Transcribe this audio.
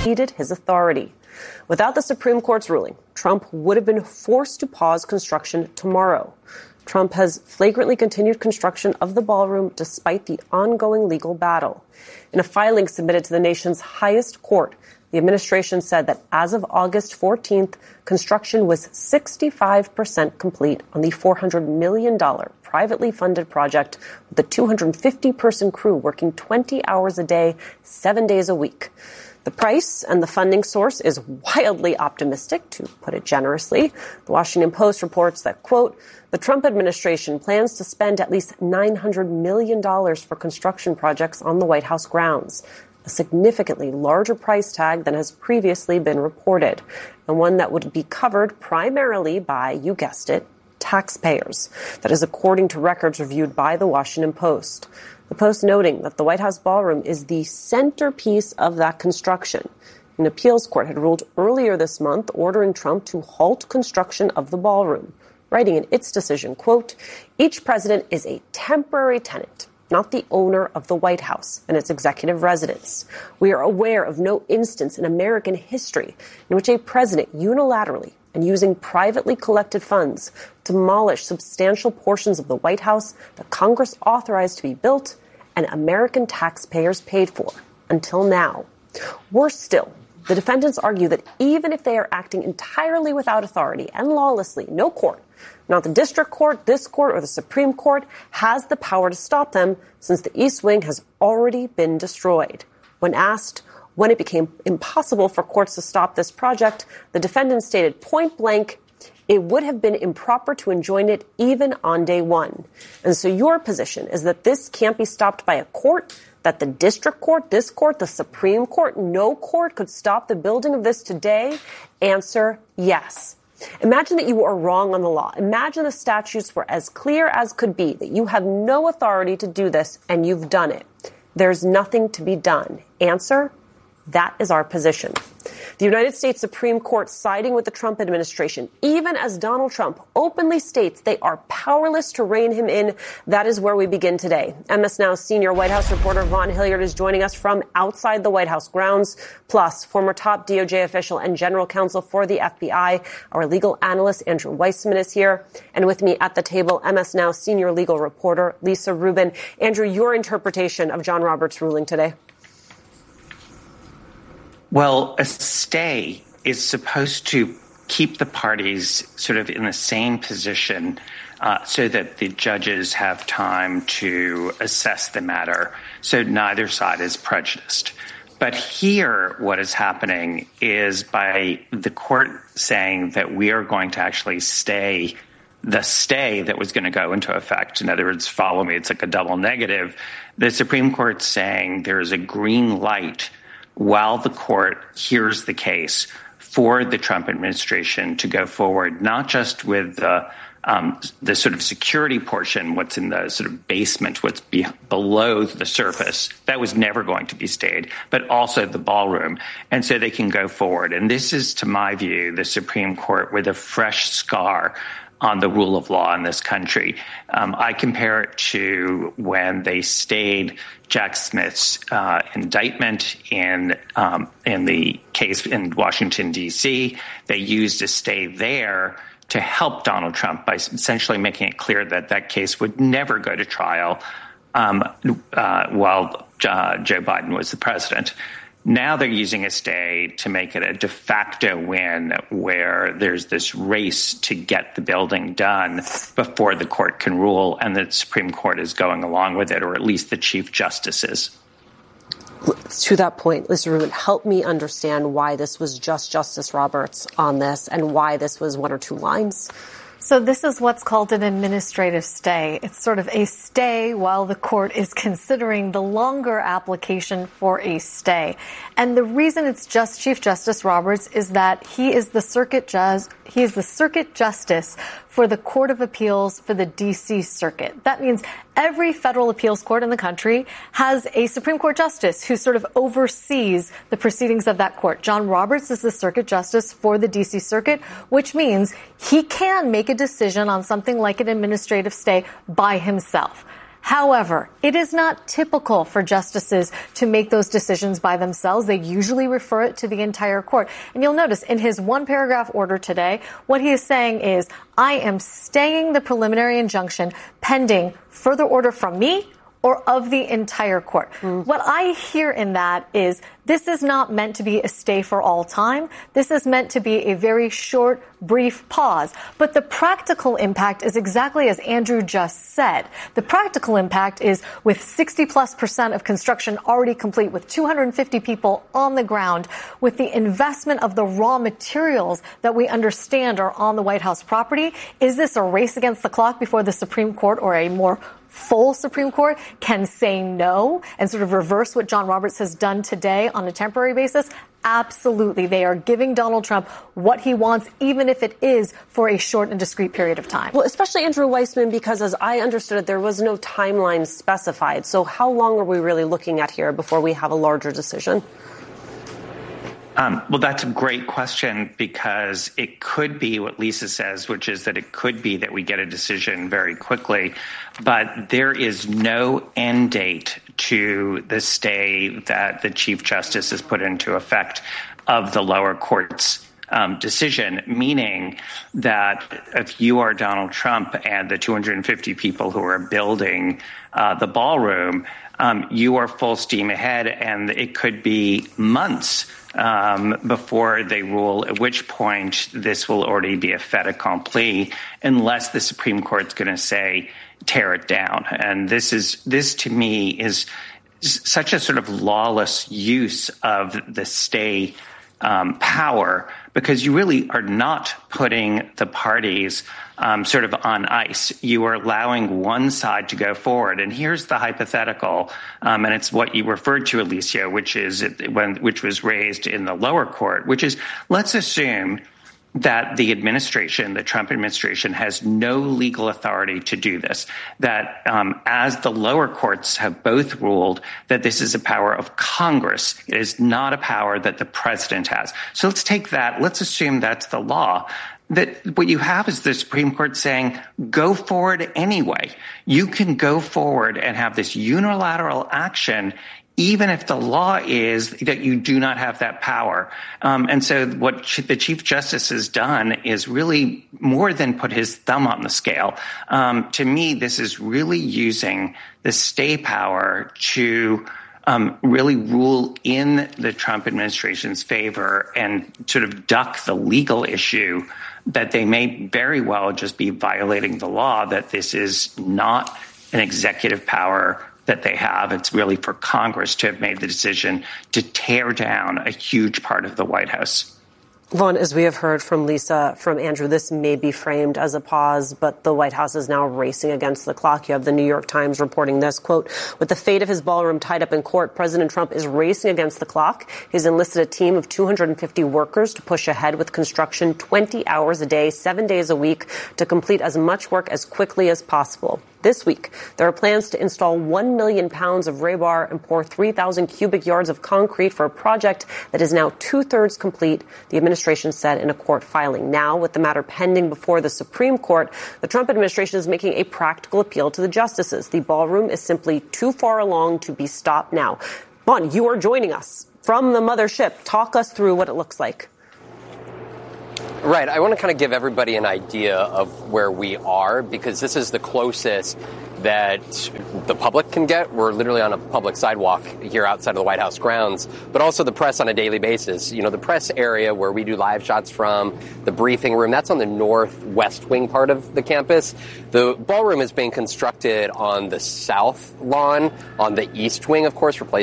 exceeded his authority. Without the Supreme Court's ruling, Trump would have been forced to pause construction tomorrow. Trump has flagrantly continued construction of the ballroom despite the ongoing legal battle. In a filing submitted to the nation's highest court, the administration said that as of August 14th, construction was 65% complete on the $400 million privately funded project with a 250-person crew working 20 hours a day, 7 days a week. The price and the funding source is wildly optimistic, to put it generously. The Washington Post reports that, quote, the Trump administration plans to spend at least $900 million for construction projects on the White House grounds, a significantly larger price tag than has previously been reported, and one that would be covered primarily by, you guessed it, taxpayers. That is according to records reviewed by the Washington Post. The Post noting that the White House ballroom is the centerpiece of that construction. An appeals court had ruled earlier this month ordering Trump to halt construction of the ballroom, writing in its decision, quote, each president is a temporary tenant, not the owner of the White House and its executive residence. We are aware of no instance in American history in which a president unilaterally and using privately collected funds demolished substantial portions of the White House that Congress authorized to be built and American taxpayers paid for, until now. Worse still, the defendants argue that even if they are acting entirely without authority and lawlessly, no court, not the district court, this court, or the Supreme Court, has the power to stop them since the East Wing has already been destroyed. When asked when it became impossible for courts to stop this project, the defendants stated point blank, it would have been improper to enjoin it even on day one. And so your position is that this can't be stopped by a court, that the district court, this court, the Supreme Court, no court could stop the building of this today? Answer, yes. Imagine that you are wrong on the law. Imagine the statutes were as clear as could be, that you have no authority to do this and you've done it. There's nothing to be done. Answer, that is our position. The United States Supreme Court siding with the Trump administration, even as Donald Trump openly states they are powerless to rein him in. That is where we begin today. MS Now senior White House reporter Vaughn Hilliard is joining us from outside the White House grounds. Plus, former top DOJ official and general counsel for the FBI, our legal analyst Andrew Weissman is here. And with me at the table, MS Now senior legal reporter Lisa Rubin. Andrew, your interpretation of John Roberts' ruling today? Well, a stay is supposed to keep the parties sort of in the same position so that the judges have time to assess the matter, so neither side is prejudiced. But here, what is happening is by the court saying that we are going to actually stay the stay that was going to go into effect. In other words, follow me, it's like a double negative. The Supreme Court saying there is a green light while the court hears the case for the Trump administration to go forward, not just with the sort of security portion, what's in the sort of basement, what's below the surface, that was never going to be stayed, but also the ballroom. And so they can go forward. And this is, to my view, the Supreme Court with a fresh scar on the rule of law in this country. I compare it to when they stayed Jack Smith's indictment in the case in Washington, D.C. They used a stay there to help Donald Trump by essentially making it clear that that case would never go to trial while Joe Biden was the president. Now they're using a stay to make it a de facto win where there's this race to get the building done before the court can rule, and the Supreme Court is going along with it, or at least the Chief Justice is. To that point, Lisa Rubin, help me understand why this was just Justice Roberts on this and why this was one or two lines. So this is what's called an administrative stay. It's sort of a stay while the court is considering the longer application for a stay. And the reason it's just Chief Justice Roberts is that he is the circuit justice for the Court of Appeals for the D.C. Circuit. That means every federal appeals court in the country has a Supreme Court justice who sort of oversees the proceedings of that court. John Roberts is the circuit justice for the D.C. Circuit, which means he can make a decision on something like an administrative stay by himself. However, it is not typical for justices to make those decisions by themselves. They usually refer it to the entire court. And you'll notice in his one-paragraph order today, what he is saying is, I am staying the preliminary injunction pending further order from me or of the entire court. What I hear in that is this is not meant to be a stay for all time. This is meant to be a very short, brief pause. But the practical impact is exactly as Andrew just said. The practical impact is with 60+% of construction already complete, with 250 people on the ground, with the investment of the raw materials that we understand are on the White House property. Is this a race against the clock before the Supreme Court or a more full Supreme Court can say no and sort of reverse what John Roberts has done today on a temporary basis? Absolutely. They are giving Donald Trump what he wants, even if it is for a short and discrete period of time. Well, especially Andrew Weissman, because as I understood it, there was no timeline specified. So how long are we really looking at here before we have a larger decision? Well, that's a great question, because it could be what Lisa says, which is that it could be that we get a decision very quickly. But there is no end date to the stay that the Chief Justice has put into effect of the lower court's decision, meaning that if you are Donald Trump and the 250 people who are building the ballroom, you are full steam ahead, and it could be months before they rule, at which point this will already be a fait accompli, unless the Supreme Court's going to say, tear it down. And this to me is such a sort of lawless use of the stay power, because you really are not putting the parties sort of on ice. You are allowing one side to go forward. And here's the hypothetical, and it's what you referred to, Alicia, which was raised in the lower court, which is, let's assume that the Trump administration has no legal authority to do this, that as the lower courts have both ruled that this is a power of Congress, it is not a power that the president has. So let's take that. Let's assume that's the law. That what you have is the Supreme Court saying, go forward anyway. You can go forward and have this unilateral action, even if the law is that you do not have that power. And so what the Chief Justice has done is really more than put his thumb on the scale. To me, this is really using the stay power to really rule in the Trump administration's favor and sort of duck the legal issue that they may very well just be violating the law, that this is not an executive power that they have. It's really for Congress to have made the decision to tear down a huge part of the White House. Vaughn, as we have heard from Lisa, from Andrew, this may be framed as a pause, but the White House is now racing against the clock. You have the New York Times reporting this, quote, with the fate of his ballroom tied up in court, President Trump is racing against the clock. He's enlisted a team of 250 workers to push ahead with construction 20 hours a day, 7 days a week, to complete as much work as quickly as possible. This week, there are plans to install 1 million pounds of rebar and pour 3,000 cubic yards of concrete for a project that is now 2/3 complete, the administration said in a court filing. Now, with the matter pending before the Supreme Court, the Trump administration is making a practical appeal to the justices. The ballroom is simply too far along to be stopped now. Vaughn, you are joining us from the mothership. Talk us through what it looks like. Right. I want to kind of give everybody an idea of where we are, because this is the closest that the public can get. We're literally on a public sidewalk here outside of the White House grounds, but also the press on a daily basis. You know, the press area where we do live shots from, the briefing room, that's on the northwest wing part of the campus. The ballroom is being constructed on the south lawn, on the east wing, of course, replacing